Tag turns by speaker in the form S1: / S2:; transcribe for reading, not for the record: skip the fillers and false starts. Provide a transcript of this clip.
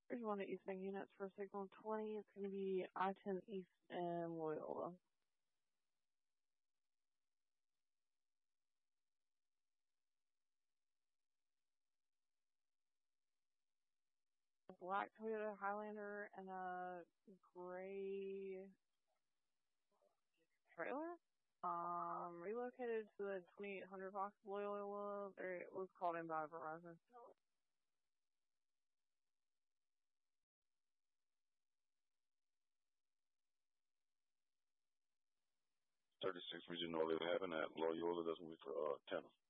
S1: There's one of East Bank units for signal 20. It's going to be I-10 East and Loyola. A black Toyota Highlander and a gray trailer. Relocated to the 2800 box Loyola. It was called in by Verizon.
S2: 36 Region North 11 at Loyola. That's with Tanner.